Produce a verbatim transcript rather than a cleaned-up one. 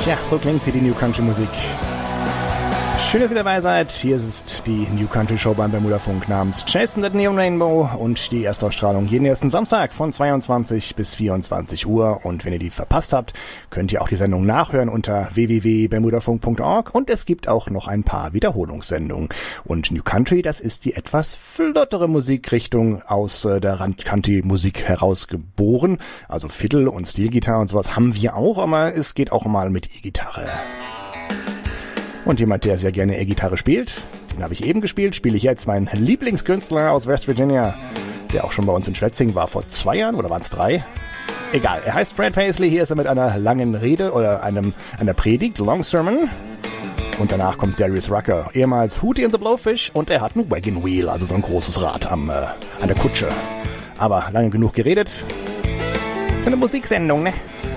Tja, so klingt sie, die New Country Musik. Schön, dass ihr dabei seid. Hier ist die New Country Show beim Bermuda-Funk namens Chasing That Neon Rainbow und die Erstausstrahlung jeden ersten Samstag von zweiundzwanzig bis vierundzwanzig Uhr. Und wenn ihr die verpasst habt, könnt ihr auch die Sendung nachhören unter w w w punkt bermudafunk punkt org und es gibt auch noch ein paar Wiederholungssendungen. Und New Country, das ist die etwas flottere Musikrichtung aus äh, der Rand-Country-Musik herausgeboren. Also Fiddle und Steelgitarre und sowas haben wir auch, aber es geht auch mal mit E-Gitarre. Und jemand, der sehr gerne E-Gitarre spielt, den habe ich eben gespielt, spiele ich jetzt meinen Lieblingskünstler aus West Virginia, der auch schon bei uns in Schwetzingen war vor zwei Jahren, oder waren es drei? Egal, er heißt Brad Paisley, hier ist er mit einer langen Rede oder einem einer Predigt, Long Sermon. Und danach kommt Darius Rucker, ehemals Hootie and the Blowfish, und er hat ein Wagon Wheel, also so ein großes Rad am, äh, an der Kutsche. Aber lange genug geredet. Für eine Musiksendung, ne?